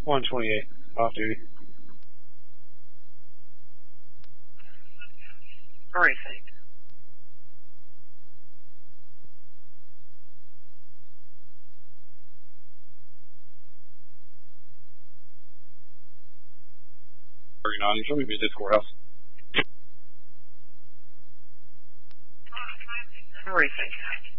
128, off duty. Briefing. You should be at this courthouse. Briefing.